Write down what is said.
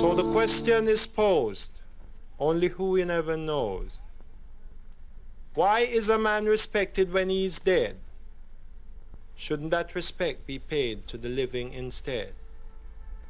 So the question is posed, only who in heaven knows. Why is a man respected when he is dead? Shouldn't that respect be paid to the living instead?